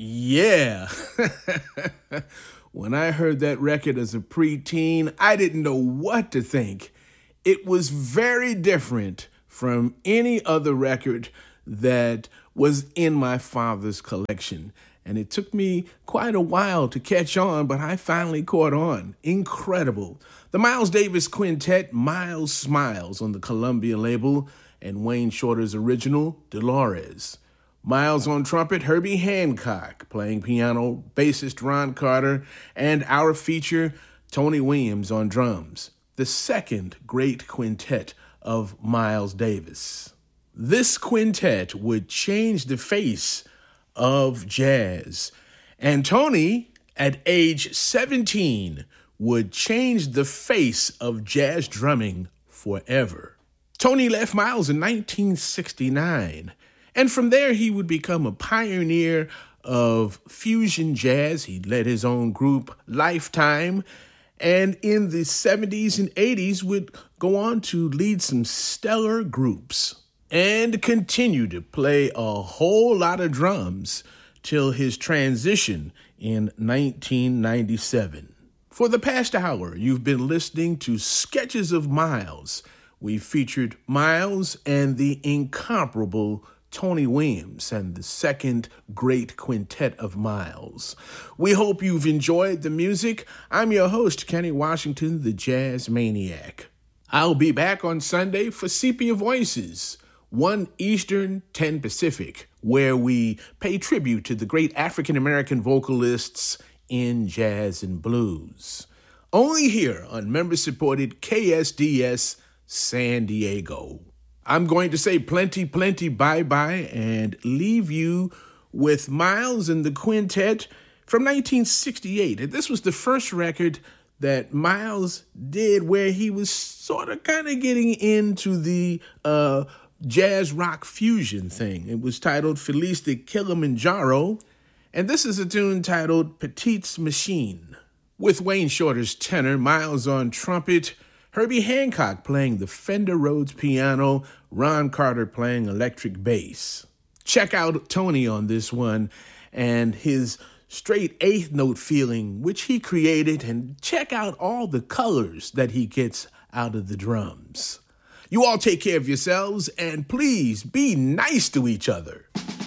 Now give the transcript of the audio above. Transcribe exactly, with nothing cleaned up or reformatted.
Yeah. When I heard that record as a preteen, I didn't know what to think. It was very different from any other record that was in my father's collection. And it took me quite a while to catch on, but I finally caught on. Incredible. The Miles Davis Quintet, Miles Smiles on the Columbia label, and Wayne Shorter's original, Dolores. Miles on trumpet, Herbie Hancock playing piano, bassist Ron Carter, and our feature, Tony Williams on drums. The second great quintet of Miles Davis. This quintet would change the face of jazz. And Tony, at age seventeen, would change the face of jazz drumming forever. Tony left Miles in nineteen sixty-nine, and from there he would become a pioneer of fusion jazz. He led his own group, Lifetime, and in the seventies and eighties would go on to lead some stellar groups and continue to play a whole lot of drums till his transition in nineteen ninety-seven. For the past hour, you've been listening to Sketches of Miles. We featured Miles and the incomparable Tony Williams and the second great quintet of Miles. We hope you've enjoyed the music. I'm your host, Kenny Washington, the Jazz Maniac. I'll be back on Sunday for Sepia Voices, one Eastern, ten Pacific, where we pay tribute to the great African-American vocalists in jazz and blues. Only here on member-supported K S D S San Diego. I'm going to say plenty, plenty bye-bye and leave you with Miles and the Quintet from nineteen sixty-eight. And this was the first record that Miles did where he was sort of kind of getting into the uh, jazz rock fusion thing. It was titled Feliz de Kilimanjaro, and this is a tune titled Petite's Machine. With Wayne Shorter's tenor, Miles on trumpet, Herbie Hancock playing the Fender Rhodes piano, Ron Carter playing electric bass. Check out Tony on this one and his straight eighth note feeling, which he created, and check out all the colors that he gets out of the drums. You all take care of yourselves, and please be nice to each other.